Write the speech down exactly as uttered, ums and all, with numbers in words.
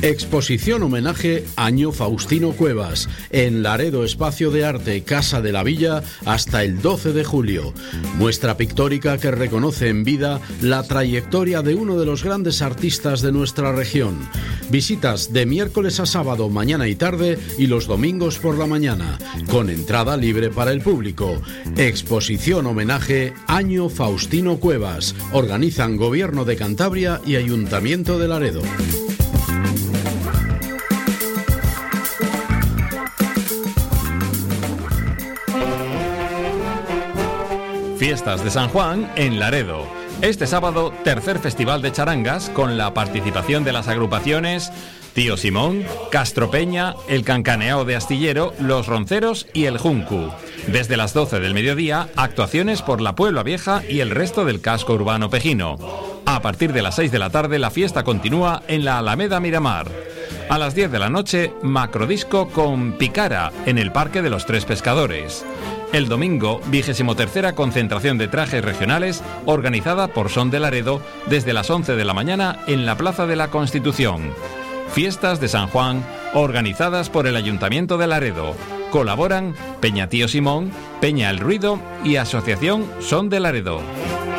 Exposición homenaje Año Faustino Cuevas, en Laredo Espacio de Arte, Casa de la Villa, hasta el doce de julio. Muestra pictórica que reconoce en vida la trayectoria de uno de los grandes artistas de nuestra región. Visitas de miércoles a sábado, mañana y tarde, y los domingos por la mañana, con entrada libre para el público. Exposición homenaje Año Faustino Cuevas. Organizan Gobierno de Cantabria y Ayuntamiento de Laredo. Fiestas de San Juan en Laredo. Este sábado, tercer festival de charangas con la participación de las agrupaciones Tío Simón, Castro Peña, El Cancaneao de Astillero, Los Ronceros y El Juncu. Desde las doce del mediodía, actuaciones por la Puebla Vieja y el resto del casco urbano pejino. A partir de las seis de la tarde, la fiesta continúa en la Alameda Miramar. A las diez de la noche, macrodisco con Picara en el Parque de los Tres Pescadores. El domingo, vigésimo tercera concentración de trajes regionales organizada por Son de Laredo desde las once de la mañana en la Plaza de la Constitución. Fiestas de San Juan organizadas por el Ayuntamiento de Laredo. Colaboran Peña Tío Simón, Peña El Ruido y Asociación Son de Laredo.